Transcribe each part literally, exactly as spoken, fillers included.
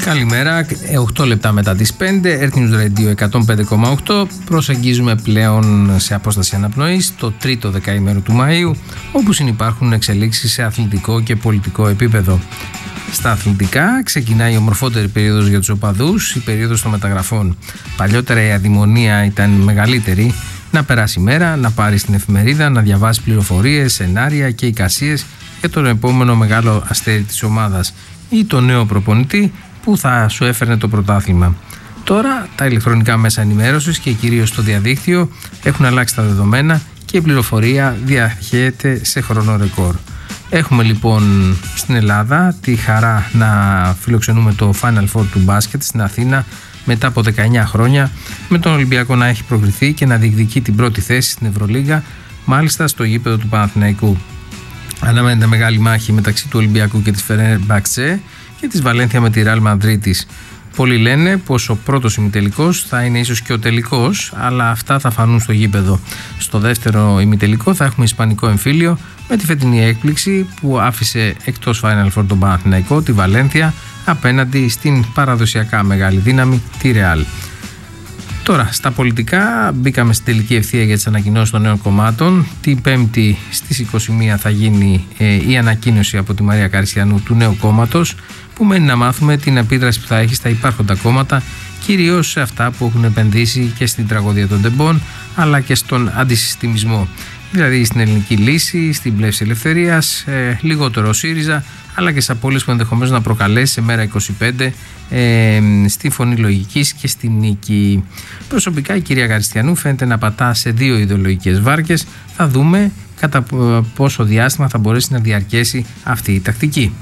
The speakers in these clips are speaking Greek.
Καλημέρα, οκτώ λεπτά μετά τις πέντε, Earth News Radio εκατόν πέντε κόμμα οκτώ. Προσεγγίζουμε πλέον σε απόσταση αναπνοής το τρίτο δεκαήμερο του Μαΐου, όπου συνυπάρχουν εξελίξεις σε αθλητικό και πολιτικό επίπεδο. Στα αθλητικά ξεκινάει η ομορφότερη περίοδος για τους οπαδούς, η περίοδος των μεταγραφών. Παλιότερα η αδειμονία ήταν μεγαλύτερη, να περάσει η μέρα, να πάρει την εφημερίδα, να διαβάσει πληροφορίες, σενάρια και εικασίες για τον επόμενο μεγάλο αστέρι της ομάδας ή τον νέο προπονητή που θα σου έφερνε το πρωτάθλημα. Τώρα τα ηλεκτρονικά μέσα ενημέρωσης και κυρίως το διαδίκτυο έχουν αλλάξει τα δεδομένα και η πληροφορία διαχέεται σε χρόνο ρεκόρ. Έχουμε λοιπόν στην Ελλάδα τη χαρά να φιλοξενούμε το Final Four του μπάσκετ στην Αθήνα μετά από δεκαεννιά χρόνια, με τον Ολυμπιακό να έχει προκριθεί και να διεκδικεί την πρώτη θέση στην Ευρωλίγα, μάλιστα στο γήπεδο του Παναθηναϊκού. Αναμένεται μεγάλη μάχη μεταξύ του Ολυμπιακού και της Φενέρμπαχτσε και της Βαλένθια με τη Ρεάλ Μαδρίτης. Πολλοί λένε πως ο πρώτος ημιτελικός θα είναι ίσως και ο τελικός, αλλά αυτά θα φανούν στο γήπεδο. Στο δεύτερο ημιτελικό θα έχουμε ισπανικό εμφύλιο με τη φετινή έκπληξη που άφησε εκτός Final Four τον Παναθηναϊκό, τη Βαλένθια, απέναντι στην παραδοσιακά μεγάλη δύναμη, τη Ρεάλ. Τώρα, στα πολιτικά, μπήκαμε στην τελική ευθεία για τις ανακοινώσεις των νέων κομμάτων. Την Πέμπτη στις είκοσι μία θα γίνει ε, η ανακοίνωση από τη Μαρία Καριστιανού του νέου κόμματος, που μένει να μάθουμε την επίδραση που θα έχει στα υπάρχοντα κόμματα, κυρίως σε αυτά που έχουν επενδύσει και στην τραγωδία των τεμπών, αλλά και στον αντισυστημισμό. Δηλαδή στην ελληνική λύση, στην πλεύση ελευθερίας, ε, λιγότερο ο ΣΥΡΙΖΑ, αλλά και σε απώλειες που ενδεχομένως να προκαλέσει σε μέρα είκοσι πέντε ε, στη Φωνή Λογικής και στη Νίκη. Προσωπικά η κυρία Καριστιανού φαίνεται να πατά σε δύο ιδεολογικές βάρκες. Θα δούμε κατά πόσο διάστημα θα μπορέσει να διαρκέσει αυτή η τακτική.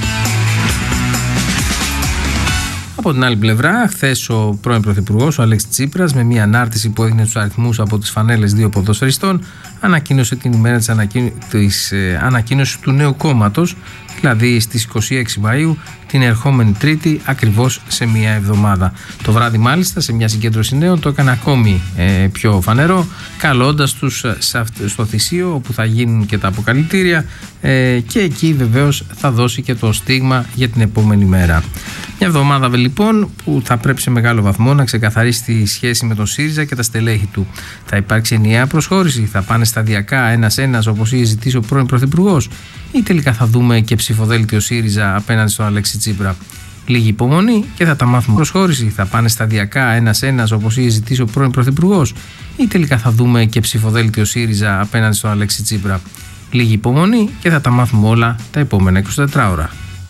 Από την άλλη πλευρά, χθες ο πρώην Πρωθυπουργός, ο Αλέξης Τσίπρας, με μια ανάρτηση που έδινε τους αριθμούς από τις φανέλες δύο ποδοσφαιριστών, ανακοίνωσε την ημέρα της, ανακοίνω... της ε, ανακοίνωσης του νέου κόμματος, δηλαδή στις είκοσι έξι Μαΐου, την ερχόμενη Τρίτη, ακριβώς σε μια εβδομάδα. Το βράδυ, μάλιστα, σε μια συγκέντρωση νέων, το έκανε ακόμη ε, πιο φανερό, καλώντας τους στο Θησίο, όπου θα γίνουν και τα αποκαλυτήρια, ε, και εκεί βεβαίως θα δώσει και το στίγμα για την επόμενη μέρα. Μια εβδομάδα λοιπόν που θα πρέπει σε μεγάλο βαθμό να ξεκαθαρίσει τη σχέση με τον ΣΥΡΙΖΑ και τα στελέχη του. Θα υπάρξει ενιαία προσχώρηση, θα πάνε σταδιακά ένας-ένας όπως είχε ζητήσει ο πρώην Πρωθυπουργός, ή τελικά θα δούμε και ψηφοδέλτιο ΣΥΡΙΖΑ απέναντι στον Αλέξη Τσίπρα. Λίγη υπομονή και θα τα μάθουμε. Προσχώρηση, θα πάνε σταδιακά ένας-ένας όπως είχε ζητήσει ο πρώην Πρωθυπουργός, ή τελικά θα δούμε και ψηφοδέλτιο ΣΥΡΙΖΑ απέναντι στον Αλέξη Τσίπρα. Λίγη υπομονή και θα τα μάθουμε όλα τα επόμενα είκοσι τέσσερις ώρα.